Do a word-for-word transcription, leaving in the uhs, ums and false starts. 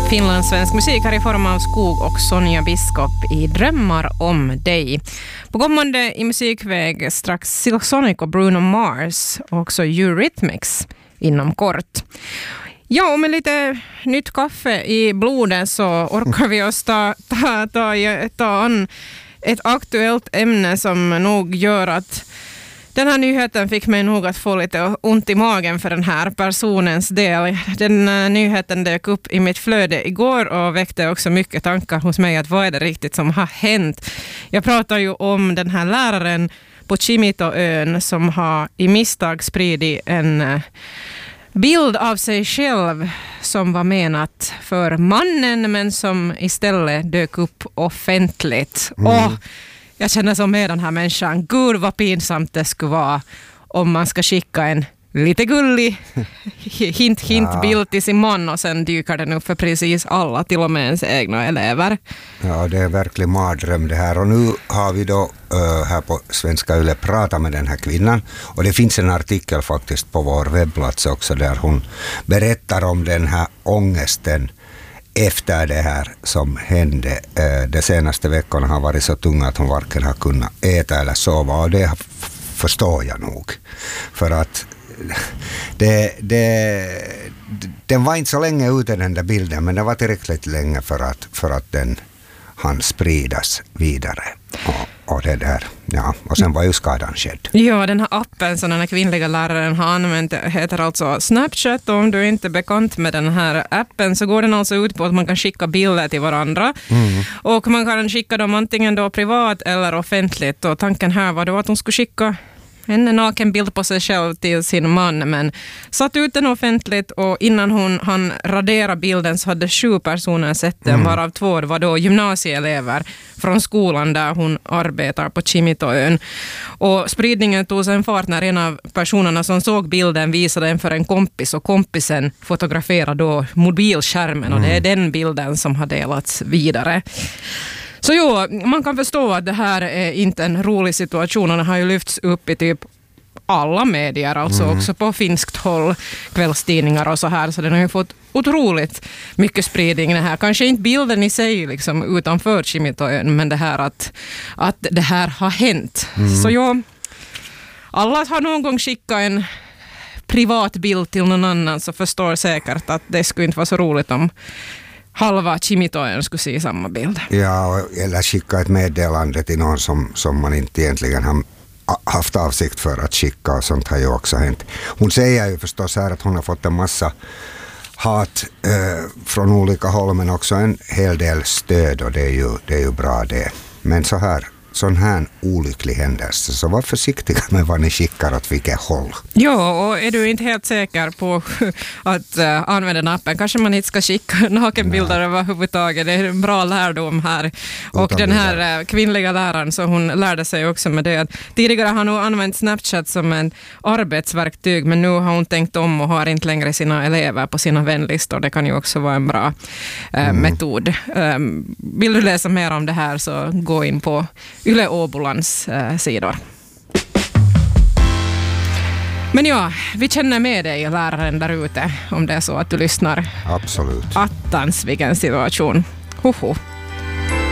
Finlandssvensk musik här i form av Skog och Sonja Biskop i Drömmar om dig. På kommande i musikväg strax Silk Sonic och Bruno Mars och också Eurythmics inom kort. Ja, och med lite nytt kaffe i blodet så orkar vi oss ta, ta, ta, ta an ett aktuellt ämne som nog gör att den här nyheten fick mig nog att få lite ont i magen för den här personens del. Den uh, nyheten dök upp i mitt flöde igår och väckte också mycket tankar hos mig att vad är det riktigt som har hänt. Jag pratar ju om den här läraren på Kimitoön som har i misstag spridit en uh, bild av sig själv som var menat för mannen men som istället dök upp offentligt. Mm. Och jag känner som med den här människan, gud vad pinsamt det skulle vara om man ska skicka en lite gullig hint hint ja. bild till sin man och sen dyker den upp för precis alla, till och med ens egna elever. Ja, det är verkligen mardröm det här. Och nu har vi då uh, här på Svenska Yle pratat med den här kvinnan. Och det finns en artikel faktiskt på vår webbplats också där hon berättar om den här ångesten efter det här som hände. De senaste veckorna har varit så tunga att hon varken har kunnat äta eller sova, och det förstår jag nog. För att det, det, den var inte så länge ute den där bilden, men den var tillräckligt länge för att, för att den han spridas vidare. Och, och det där, ja. Och sen var ju skadan skedd. Ja, den här appen som den här kvinnliga läraren har använt heter alltså Snapchat. Och om du inte är bekant med den här appen så går den alltså ut på att man kan skicka bilder till varandra. Mm. Och man kan skicka dem antingen då privat eller offentligt. Och tanken här var då att hon skulle skicka en naken bild på sig själv till sin man, men satt ut den offentligt, och innan hon han radera bilden så hade sju personer sett den, mm. varav två var då gymnasieelever från skolan där hon arbetar på Kimitoön. Och spridningen tog sen fart när en av personerna som såg bilden visade den för en kompis, och kompisen fotograferade då mobilskärmen, och det är den bilden som har delats vidare. Så jo, man kan förstå att det här är inte en rolig situation, och den har ju lyfts upp i typ alla medier, alltså mm. också på finskt håll, kvällstidningar och så här, så den har ju fått otroligt mycket spridning det här. Kanske inte bilden i sig liksom utanför Kimitoön, men det här att, att det här har hänt. Mm. Så jo, alla har någon gång skickat en privat bild till någon annan, så förstår säkert att det skulle inte vara så roligt om halva Kimitoön skulle se samma bild. Ja, eller skicka ett meddelande till någon som, som man inte egentligen har haft avsikt för att skicka, och sånt har ju också hänt. Hon säger ju förstås här att hon har fått en massa hat eh, från olika håll, men också en hel del stöd, och det är ju, det är ju bra det. Men så här, sån här olycklig händelse, så var försiktiga med vad ni skickar åt vilket håll. Ja, och är du inte helt säker på att uh, använda den appen, kanske man inte ska skicka nakenbilder överhuvudtaget. Det är en bra lärdom här. Och utan den här uh, kvinnliga läraren, så hon lärde sig också med det att tidigare har hon använt Snapchat som en arbetsverktyg, men nu har hon tänkt om och har inte längre sina elever på sina vänlistor. Det kan ju också vara en bra uh, mm. metod. Um, vill du läsa mer om det här så gå in på Yle Åbolans äh, sidor. Men ja, vi känner med dig, läraren där ute, om det är så att du lyssnar. Absolut. Attans, vilken situation. Hoho.